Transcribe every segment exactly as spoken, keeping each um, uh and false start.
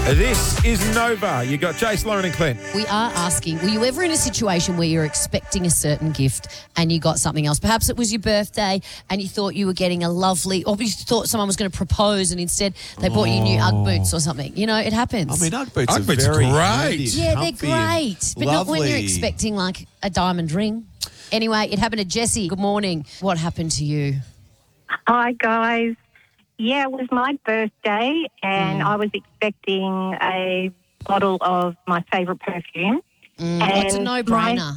This is Nova. You got Jace, Lauren and Clint. We are asking, were you ever in a situation where you're expecting a certain gift and you got something else? Perhaps it was your birthday and you thought you were getting a lovely, or you thought someone was going to propose and instead they bought you new Ugg boots or something. You know, it happens. I mean, Ugg boots Ugg are boots are very great. handy, yeah, they're comfy and great. But not when you're lovely. expecting like a diamond ring. Anyway, it happened to Jessie. Good morning. What happened to you? Hi, guys. Yeah, it was my birthday and Mm. I was expecting a bottle of my favourite perfume. Mm, And it's a my- no-brainer.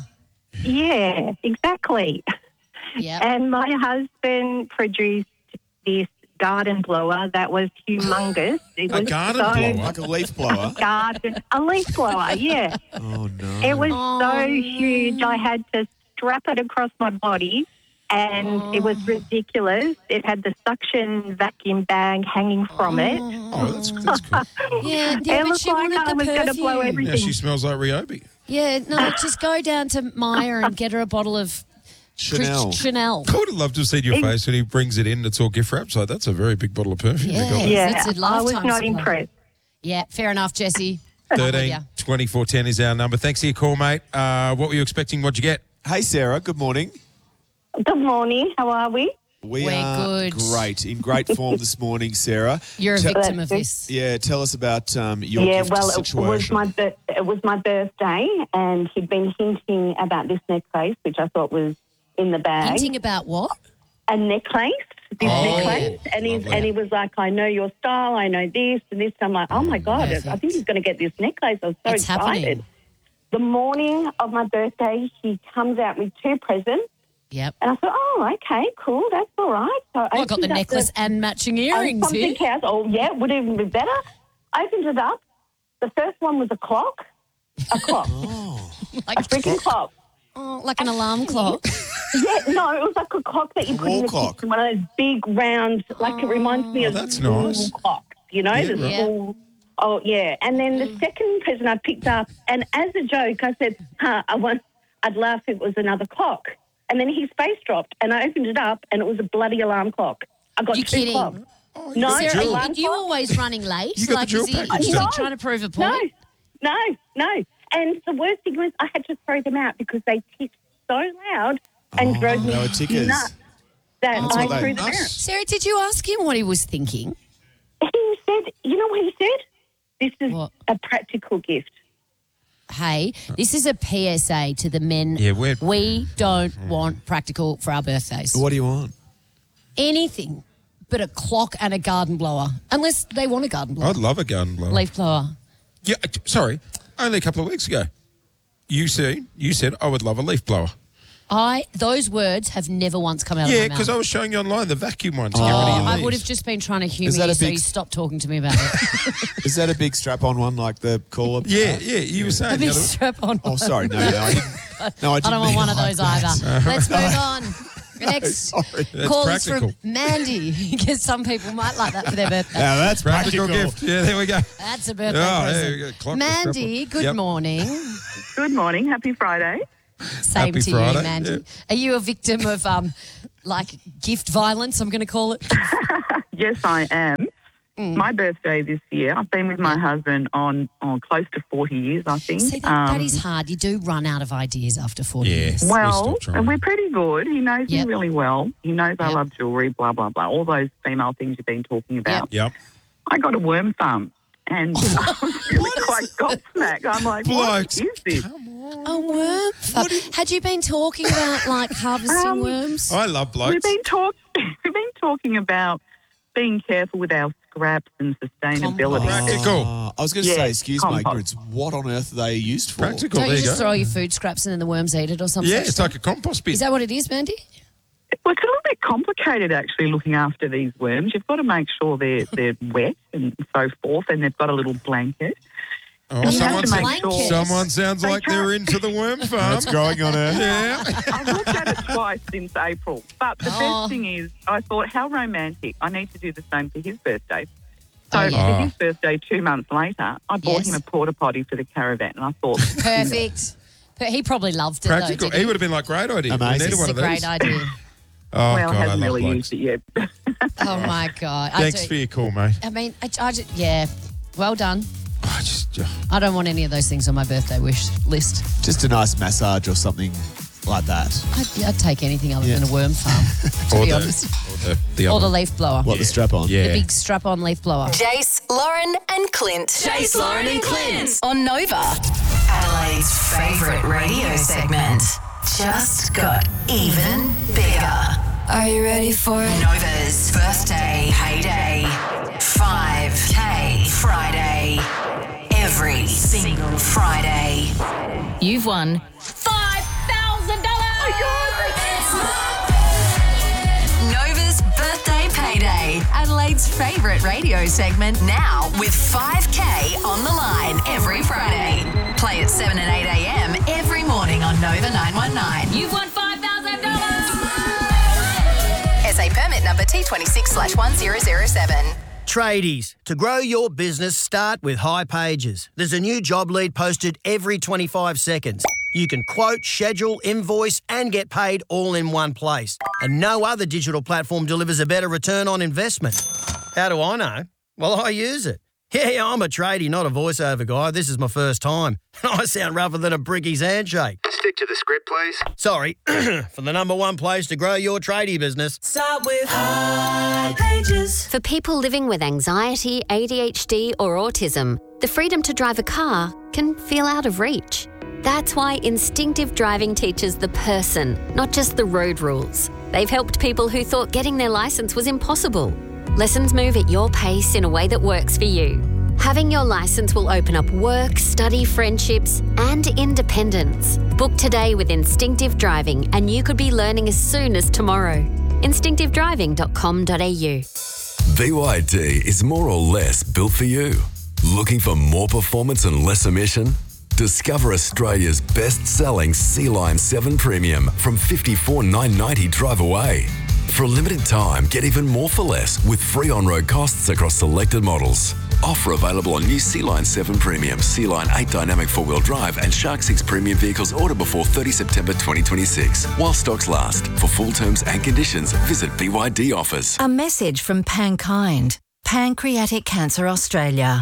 Yeah, exactly. Yeah. And my husband produced this garden blower that was humongous. It A was garden so blower? Like a leaf blower. Garden, a leaf blower, yeah. Oh, no. It was Oh, so huge. I had to strap it across my body. And it was ridiculous. It had the suction vacuum bag hanging from it. Oh, that's, that's cool. Yeah, yeah, It but looked she like wanted I the was going to blow perfume. everything. Now she smells like Ryobi. Yeah, no, just go down to Myer and get her a bottle of Chanel. Chris- Chanel. I would have loved to have seen your face when he brings it in. It's all gift wrapped. So that's a very big bottle of perfume. you got Yeah. there. Yeah, That's a I was lifetime not supply. impressed. Yeah, fair enough, Jessie. I'm with thirteen ya. twenty-four ten is our number. Thanks for your call, mate. Uh, what were you expecting? What'd you get? Hey, Sarah. Good morning. Good morning. How are we? We We're are good. great. In great form this morning, Sarah. You're a Te- victim of this. Yeah, tell us about um, your Yeah, gift well, it situation. was my bir- it was my birthday, and he'd been hinting about this necklace, which I thought was in the bag. Hinting about what? A necklace, this Oh, necklace, and he lovely. and he was like, "I know your style, I know this and this." I'm like, "Oh my god, Perfect. I think he's going to get this necklace." I was so It's excited. happening. The morning of my birthday, he comes out with two presents, Yep. and I thought, "Oh, okay, cool, that's all right." So Oh, I got the opened up necklace and matching and earrings here. something else. Oh, yeah, would even be better. Opened it up. The first one was a clock. A clock. Like, A freaking clock. oh, like an alarm clock. Yeah, no, it was like a clock that you A put in wall the clock. kitchen, one of those big round, like it reminds me Oh, of that's wall nice. clocks, you know, the right. small. Oh, yeah. And then the second present I picked up, and as a joke, I said, huh, I want, I'd laugh if it was another clock. And then his face dropped, and I opened it up, and it was a bloody alarm clock. I got You two kidding? clocks. Oh, you No, got the Sarah, jewel. are alarm you, you clock? always running late? You got the like, jewel is he, package, is though. he trying to prove a No, point? no, no. And the worst thing was I had to throw them out because they ticked so loud and Oh, drove me they were tickers. nuts that That's I what they- threw them out. Us. Sarah, did you ask him what he was thinking? He said, you know what he said? This is What? a practical gift. Hey, this is a P S A to the men. Yeah, we're- we don't want practical for our birthdays. What do you want? Anything but a clock and a garden blower. Unless they want a garden blower. I'd love a garden blower. Leaf blower. Yeah, uh, sorry, only a couple of weeks ago. You said, you said I would love a leaf blower. I those words have never once come out Yeah, of my mouth. because I was showing you online the vacuum one to get rid Oh, of your I leaves. would have just been trying to humour Is that you, a so big- you stopped talking to me about it. Is that a big strap-on one like the caller? Yeah, yeah, you were saying A the big other- strap on. Oh, sorry. No, no, I didn't. No, I, I didn't don't want mean one it of like those that. either. Let's move on. The next Sorry. That's call is practical. from Mandy, because some people might like that for their birthday. Now that's Practical practical. gift. Yeah, there we go. That's a birthday Oh, there you present. go. Clock Mandy, strap on. good Yep. morning. Good morning. Happy Friday. Same Happy to Friday, you, Mandy. yeah. Are you a victim of um, like gift violence? I'm going to call it. Yes, I am. Mm. My birthday this year, I've been with my husband on, on close to forty years, I think. See, that, that Um, is hard. You do run out of ideas after forty Yeah. years. We're Well, still trying. and we're pretty good. He knows Yep. me really well. He knows I Yep. love jewellery, blah, blah, blah. All those female things you've been talking about. Yep. I got a worm thumb. And I was really quite gobsmacked. I'm like, what Blokes, is this? A worm? Fuck. Had you been talking about like harvesting Um, worms? I love blokes. We've been, talk- we've been talking about being careful with our scraps and sustainability. Compost. Practical. Oh, I was going to Yeah, say, excuse my compost. ignorance, what on earth are they used for? Practical. Don't There you you just go. throw your food scraps and then the worms eat it or something? Yeah, it's like a compost bin. Is that what it is, Mandy? Well, it's a little bit complicated, actually, looking after these worms. You've got to make sure they're they're wet and so forth, and they've got a little blanket. Oh, you someone, have to said- make sure- someone sounds They like they're can't- into the worm farm. It's growing on her. Yeah. I've looked at it twice since April. But the Oh. best thing is, I thought, how romantic. I need to do the same for his birthday. So Oh, yeah. for his birthday, two months later, I bought Yes. him a porta potty for the caravan, and I thought, Perfect. But he probably loved it, Practical. though, did he he? would have been like, great idea. Amazing. We needed This one is of a these. great idea. Oh, well, God, I hasn't love really blokes. used it yet. Oh, my God. I Thanks do- for your call, mate. I mean, I, I just, yeah, well done. I don't want any of those things on my birthday wish list. Just a nice massage or something like that. I'd, I'd take anything other Yeah. than a worm farm, to Or be the, honest. or the, the Or other the leaf blower. What, the strap on? Yeah. The big strap-on leaf blower. Jace, Lauren, and Clint. Jace, Lauren, and Clint on Nova. Adelaide's favourite radio segment just got even bigger. Are you ready for it? Nova's birthday payday. five K Friday. Every single Friday. You've won five thousand dollars! Nova's birthday payday. Adelaide's favourite radio segment now with five K on the line every Friday. Play at seven and eight a.m. every morning on Nova nine one nine. You've won five thousand dollars! S A permit number T twenty-six slash one zero zero seven. Tradies, to grow your business, start with High Pages. There's a new job lead posted every twenty-five seconds. You can quote, schedule, invoice and get paid all in one place. And no other digital platform delivers a better return on investment. How do I know? Well, I use it. Yeah, I'm a tradie, not a voiceover guy. This is my first time. I sound rougher than a brickie's handshake. Stick to the script, please. Sorry, for the number one place to grow your tradie business. Start with High Pages. For people living with anxiety, A D H D or autism, the freedom to drive a car can feel out of reach. That's why Instinctive Driving teaches the person, not just the road rules. They've helped people who thought getting their licence was impossible. Lessons move at your pace in a way that works for you. Having your licence will open up work, study, friendships and independence. Book today with Instinctive Driving and you could be learning as soon as tomorrow. instinctive driving dot com dot a u. B Y D is more or less built for you. Looking for more performance and less emission? Discover Australia's best-selling Sea-Line seven Premium from fifty-four thousand nine hundred ninety dollars drive away. For a limited time, get even more for less with free on-road costs across selected models. Offer available on new Sea-Line seven Premium, Sea-Line eight Dynamic four-wheel drive and Shark six Premium vehicles order before thirtieth September twenty twenty-six. While stocks last. For full terms and conditions, visit B Y D offers. A message from Pankind, Pancreatic Cancer Australia.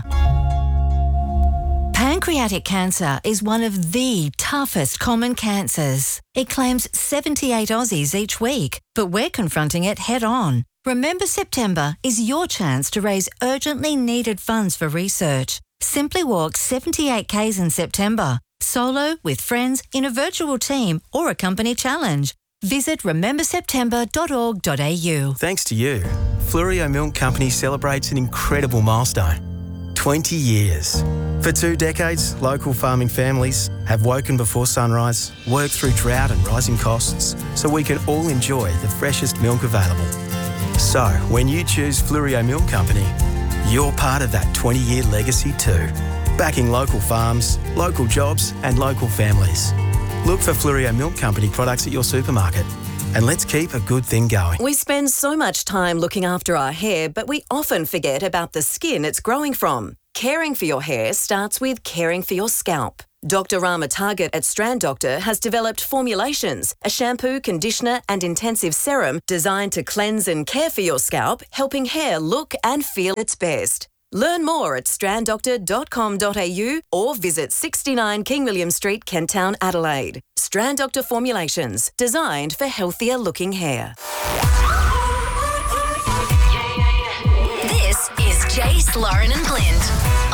Pancreatic cancer is one of the toughest common cancers. It claims seventy-eight Aussies each week, but we're confronting it head on. Remember September is your chance to raise urgently needed funds for research. Simply walk seventy-eight kays in September, solo, with friends, in a virtual team or a company challenge. Visit remember september dot org dot a u. Thanks to you, Flurio Milk Company celebrates an incredible milestone. twenty years. For two decades, local farming families have woken before sunrise, worked through drought and rising costs, so we can all enjoy the freshest milk available. So, when you choose Flurio Milk Company, you're part of that twenty-year legacy too. Backing local farms, local jobs and local families. Look for Flurio Milk Company products at your supermarket. And let's keep a good thing going. We spend so much time looking after our hair, but we often forget about the skin it's growing from. Caring for your hair starts with caring for your scalp. Doctor Rama Target at Strand Doctor has developed formulations, a shampoo, conditioner and intensive serum designed to cleanse and care for your scalp, helping hair look and feel its best. Learn more at strand doctor dot com dot a u or visit sixty-nine King William Street, Kent Town, Adelaide. Strand Doctor formulations, designed for healthier looking hair. This is Jace, Lauren and Clint.